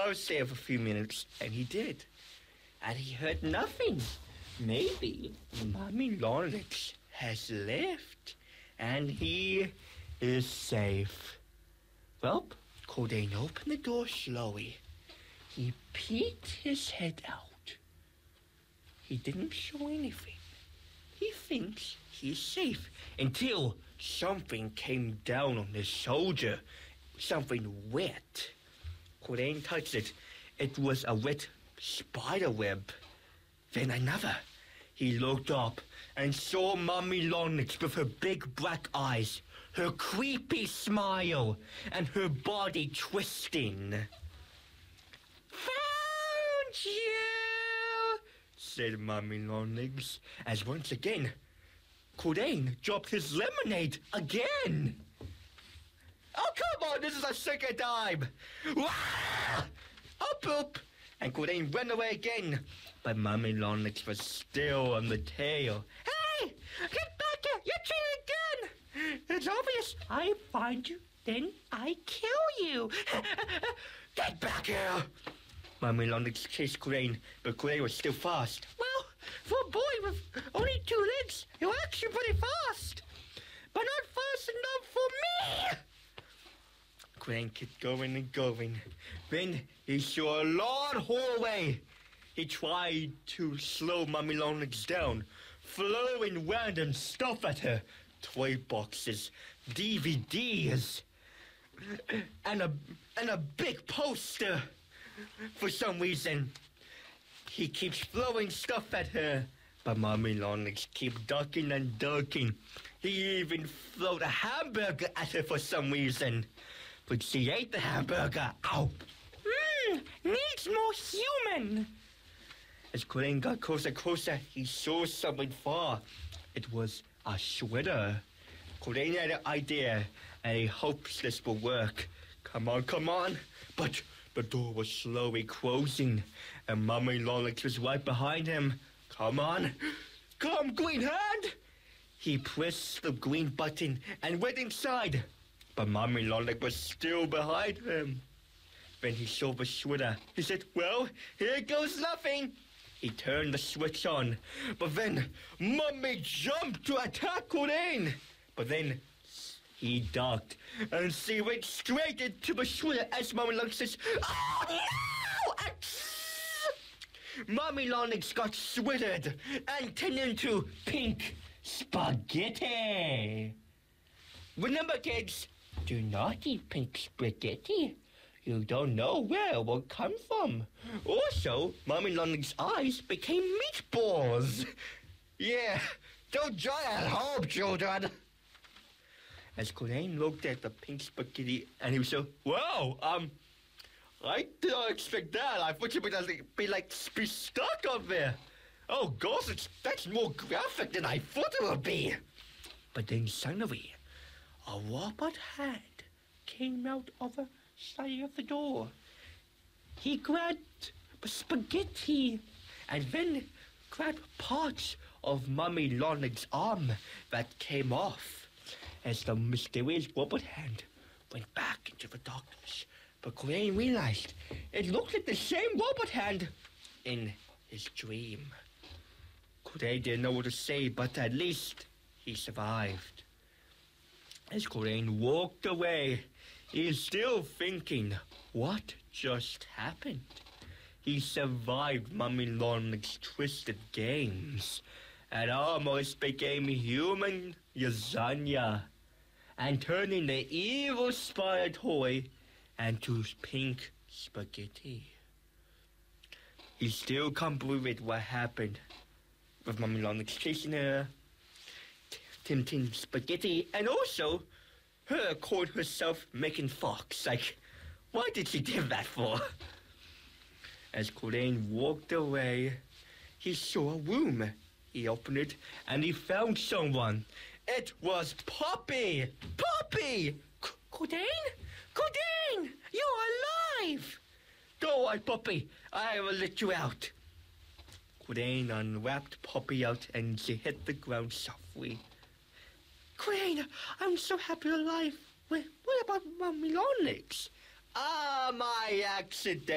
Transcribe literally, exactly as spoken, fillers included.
was there for a few minutes, and he did. And he heard nothing. Maybe Mummy Longlegs has left, and he is safe. Well, Cordain opened the door slowly. He peeked his head out. He didn't show anything. He thinks he's safe until something came down on his shoulder. Something wet. Cordain touched it. It was a wet spider web. Then another. He looked up and saw Mummy Longlegs with her big black eyes, her creepy smile, and her body twisting. "Found you!" said Mummy Longlegs, as once again Cordain dropped his lemonade again. "Oh, come on, this is the second time!" Wah! Up, up! And Cordain ran away again, but Mummy Longlegs was still on the tail. "Hey! Get back here! You're cheating again! It's obvious. I find you, then I kill you. Get back here!" Mummy Longlegs chased Cordain, but Cordain was still fast. "Well, for a boy with only two legs, you're actually pretty fast. But not fast enough for me!" Cordain kept going and going. Then he saw a long hallway. He tried to slow Mummy Longlegs down, throwing random stuff at her. Toy boxes, D V Ds, and a, and a big poster. For some reason, he keeps throwing stuff at her, but Mummy Longlegs keeps ducking and ducking. He even threw a hamburger at her for some reason. But she ate the hamburger. Ow! Mmm, needs more human. As Cordain got closer and closer, he saw something far. It was a sweater. Cordain had an idea, and he hopes this will work. Come on, come on. But the door was slowly closing, and Mummy Longlegs was right behind him. Come on. Come, green hand. He pressed the green button and went inside. But Mummy Longlegs was still behind him. When he saw the sweater, he said, "Well, here goes nothing." He turned the switch on, but then Mummy jumped to attack Cordain. But then he ducked, and she went straight into the sweater as Mummy Longlegs says, "Oh no!" Mummy Longlegs got sweatered and turned into pink spaghetti. Remember, kids, do not eat pink spaghetti. You don't know where it will come from. Also, Mummy Longlegs' eyes became meatballs. Yeah, don't try at home, children. As Cordain looked at the pink spaghetti, and he was so, "Wow, um, I did not expect that. I thought you'd be like, be like be stuck up there. Oh gosh, it's, that's more graphic than I thought it would be." But then suddenly, a robot hand came out of the side of the door. He grabbed the spaghetti and then grabbed parts of Mummy Longlegs' arm that came off as the mysterious robot hand went back into the darkness. But Cordain realized it looked like the same robot hand in his dream. Cordain didn't know what to say, but at least he survived. As Cordain walked away, he is still thinking, what just happened? He survived Mummy Longlegs' twisted games and almost became human lasagna and turning the evil spider toy into pink spaghetti. He still can't believe it what happened with Mummy Longlegs chasing her, tempting spaghetti, and also her called herself Megan Fox. Like, what did she do that for? As Cordain walked away, he saw a room. He opened it and he found someone. It was Poppy! Poppy! Cordain? Cordain! You're alive! Don't worry, Poppy. I will let you out. Cordain unwrapped Poppy out and she hit the ground softly. Cordain, I'm so happy you're alive. Wait, what about Mummy Longlegs? Ah, my accident.